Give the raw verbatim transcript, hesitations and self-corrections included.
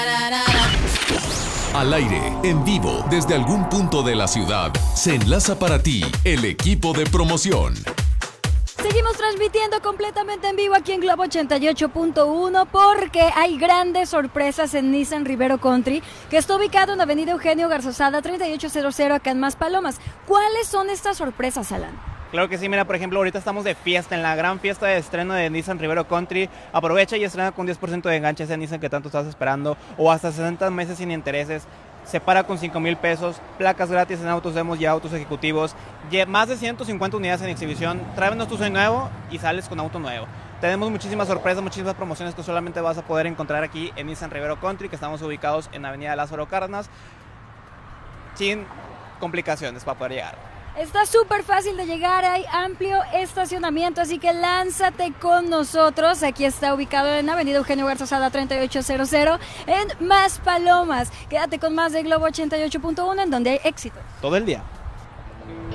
Al aire, en vivo, desde algún punto de la ciudad, se enlaza para ti el equipo de promoción. Seguimos transmitiendo completamente en vivo aquí en Globo ochenta y ocho punto uno porque hay grandes sorpresas en Nissan Rivero Country, que está ubicado en Avenida Eugenio Garzazada treinta y ocho cero cero acá en Maspalomas. ¿Cuáles son estas sorpresas, Alan? Claro que sí, mira, por ejemplo, ahorita estamos de fiesta, en la gran fiesta de estreno de Nissan Rivero Country. Aprovecha y estrena con diez por ciento de enganche ese Nissan que tanto estás esperando, o hasta sesenta meses sin intereses. Separa con cinco mil pesos, placas gratis en autos demos y autos ejecutivos, más de ciento cincuenta unidades en exhibición. Tráenos tu sueño nuevo y sales con auto nuevo. Tenemos muchísimas sorpresas, muchísimas promociones que solamente vas a poder encontrar aquí en Nissan Rivero Country, que estamos ubicados en Avenida Lázaro Cárdenas, sin complicaciones para poder llegar. Está súper fácil de llegar, hay amplio estacionamiento, así que lánzate con nosotros. Aquí está ubicado en Avenida Eugenio Garzazada treinta y ocho cero cero en Maspalomas. Quédate con más de Globo ochenta y ocho punto uno, en donde hay éxito Todo el día.